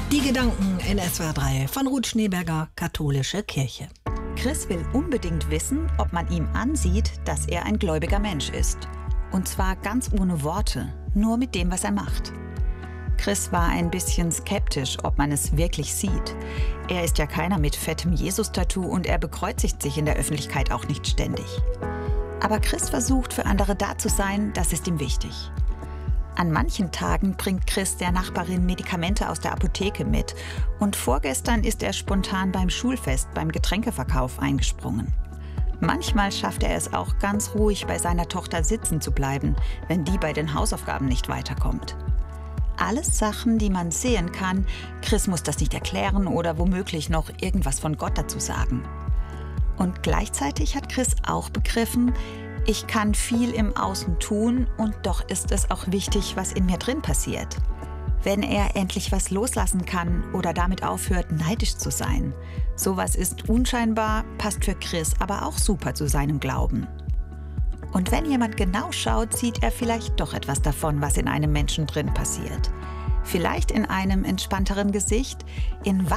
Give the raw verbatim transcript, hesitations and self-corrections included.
Die Gedanken in S W R drei von Ruth Schneeberger, Katholische Kirche. Chris will unbedingt wissen, ob man ihm ansieht, dass er ein gläubiger Mensch ist. Und zwar ganz ohne Worte, nur mit dem, was er macht. Chris war ein bisschen skeptisch, ob man es wirklich sieht. Er ist ja keiner mit fettem Jesus-Tattoo und er bekreuzigt sich in der Öffentlichkeit auch nicht ständig. Aber Chris versucht, für andere da zu sein, das ist ihm wichtig. An manchen Tagen bringt Chris der Nachbarin Medikamente aus der Apotheke mit und vorgestern ist er spontan beim Schulfest beim Getränkeverkauf eingesprungen. Manchmal schafft er es auch ganz ruhig bei seiner Tochter sitzen zu bleiben, wenn die bei den Hausaufgaben nicht weiterkommt. Alles Sachen, die man sehen kann. Chris muss das nicht erklären oder womöglich noch irgendwas von Gott dazu sagen. Und gleichzeitig hat Chris auch begriffen, ich kann viel im Außen tun und doch ist es auch wichtig, was in mir drin passiert. Wenn er endlich was loslassen kann oder damit aufhört, neidisch zu sein. Sowas ist unscheinbar, passt für Chris aber auch super zu seinem Glauben. Und wenn jemand genau schaut, sieht er vielleicht doch etwas davon, was in einem Menschen drin passiert. Vielleicht in einem entspannteren Gesicht, in